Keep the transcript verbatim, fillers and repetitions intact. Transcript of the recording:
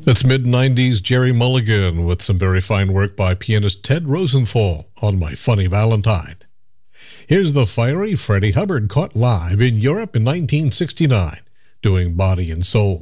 That's mid nineties Jerry Mulligan with some very fine work by pianist Ted Rosenthal on My Funny Valentine. Here's the fiery Freddie Hubbard caught live in Europe in nineteen sixty-nine doing Body and Soul.